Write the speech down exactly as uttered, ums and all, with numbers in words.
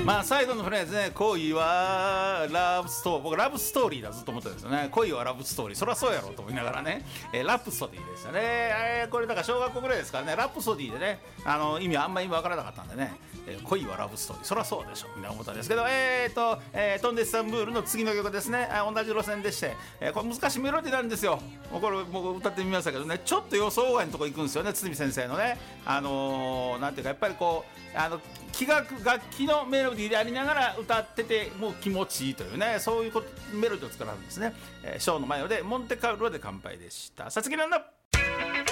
まあ最後のフレーズね、恋はラブストーリー、僕ラブストーリーだずっと思ってるんですよね。恋はラブストーリー、そりゃそうやろうと思いながらね、えー、ラプソディでしたね。えー、これだから小学校ぐらいですからね、ラプソディでね、あの意味あんまり意味わからなかったんでね、えー、恋はラブストーリー、そりゃそうでしょみたいな思ったんですけど、えーと、えー、トンデスタンブールの次の曲ですね、同じ路線でして、えー、これ難しいメロディーなんですよ。もうこれ僕歌ってみましたけどね、ちょっと予想外のとこ行くんですよね、堤先生のね、あのー、なんていうかやっぱりこうあの器楽楽器のメロディーでありながら歌っててもう気持ちいいというね、そういうことメロディーを作られるんですね。えー、ショーの前でモンテカルロで乾杯でした。さつきなんだ。